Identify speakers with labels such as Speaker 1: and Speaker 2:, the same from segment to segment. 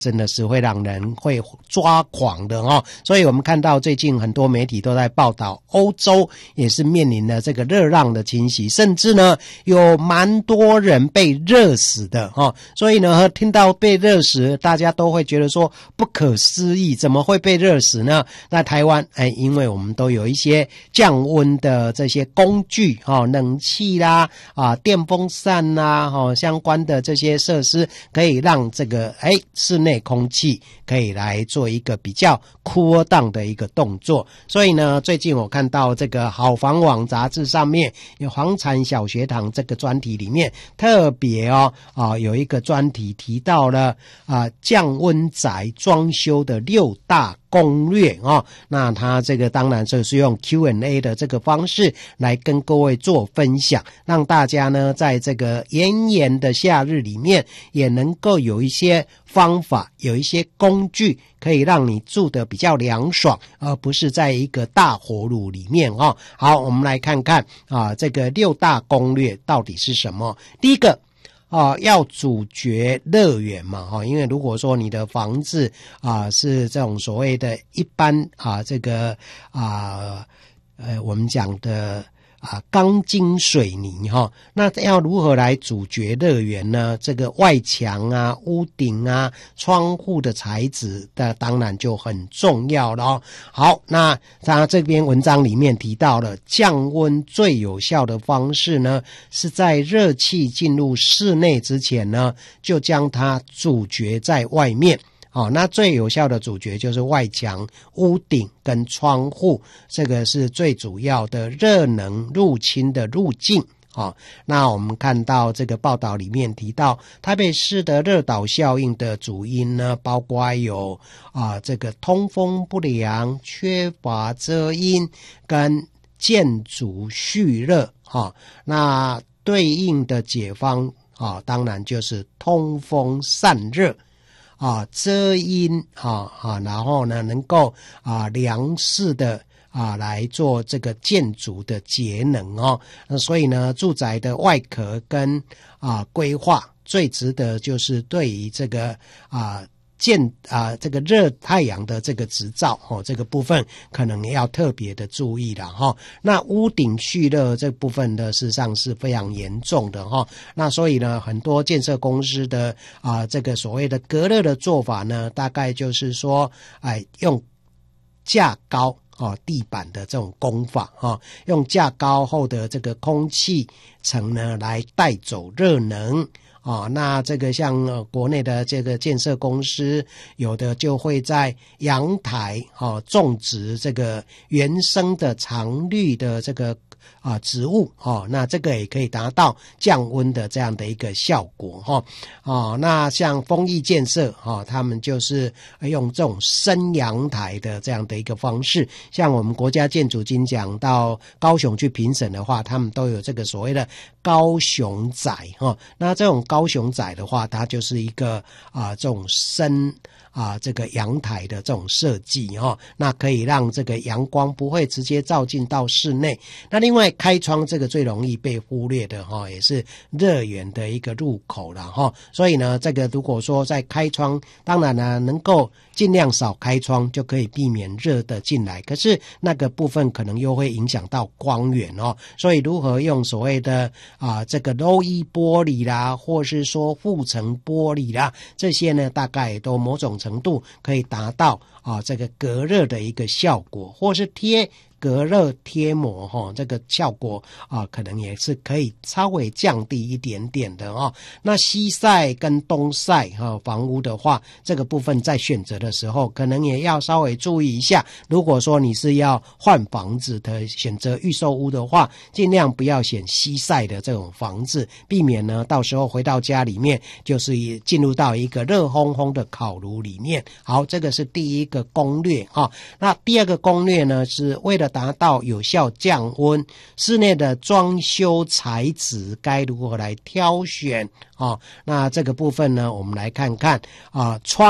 Speaker 1: 真的是会让人会抓狂的哦。所以我们看到最近很多媒体都在报道，欧洲也是面临了这个热浪的侵袭，甚至呢有蛮多人被热死的哦。所以呢听到被热死，大家都会觉得说不可思议，怎么会被热死呢？那台湾因为我们都有一些降温的这些工具冷气啦电风扇啦相关的这些设施，可以让这个室内空气可以来做一个比较cool down的一个动作。所以呢最近我看到这个好房网杂志上面有房产小学堂这个专题里面特别有一个专题提到了降温宅装修的6大攻略那他这个当然就是用 Q&A 的这个方式来跟各位做分享，让大家呢在这个炎炎的夏日里面也能够有一些方法，有一些工具可以让你住得比较凉爽，而不是在一个大火炉里面好，我们来看看这个6大攻略到底是什么。第一个要阻绝热源嘛因为如果说你的房子是这种所谓的一般这个我们讲的钢筋水泥那要如何来阻绝热源呢？这个外墙屋顶窗户的材质的当然就很重要了好，那他这篇文章里面提到了降温最有效的方式呢，是在热气进入室内之前呢，就将它阻绝在外面那最有效的阻绝就是外墙、屋顶跟窗户，这个是最主要的热能入侵的路径那我们看到这个报道里面提到，台北市的热岛效应的主因呢，包括有这个通风不良、缺乏遮阴跟建筑蓄热那对应的解方当然就是通风散热遮阴然后呢能够良适的来做这个建筑的节能所以呢住宅的外壳跟规划最值得就是对于这个这个热太阳的这个直照这个部分可能要特别的注意了那屋顶蓄热这部分呢事实上是非常严重的那所以呢很多建设公司的这个所谓的隔热的做法呢，大概就是说用架高地板的这种工法用架高后的这个空气层呢来带走热能那这个像国内的这个建设公司，有的就会在阳台种植这个原生的常绿的这个植物那这个也可以达到降温的这样的一个效果那像丰益建设他们就是用这种深阳台的这样的一个方式，像我们国家建筑金奖到高雄去评审的话，他们都有这个所谓的高雄仔那这种高雄仔的话，它就是一个这种深这个阳台的这种设计那可以让这个阳光不会直接照进到室内。那另外开窗这个最容易被忽略的也是热源的一个入口了所以呢这个如果说在开窗，当然呢能够尽量少开窗就可以避免热的进来，可是那个部分可能又会影响到光源所以如何用所谓的这个 low E 玻璃啦，或是说护层玻璃啦，这些呢大概都某种程度可以达到这个隔热的一个效果，或是贴隔热贴膜这个效果可能也是可以稍微降低一点点的那西晒跟东晒房屋的话，这个部分在选择的时候可能也要稍微注意一下。如果说你是要换房子的选择预售屋的话，尽量不要选西晒的这种房子，避免呢到时候回到家里面就是进入到一个热烘烘的烤炉里面。好，这个是第一个攻略那第二个攻略呢，是为了达到有效降温，室内的装修材质该如何来挑选那这个部分呢，我们来看看窗帘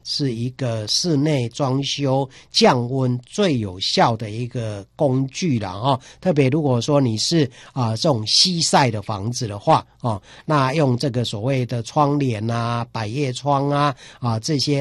Speaker 1: 是一个室内装修降温最有效的一个工具了哦。特别如果说你是这种西晒的房子的话哦，那用这个所谓的窗帘啊、百叶窗啊这些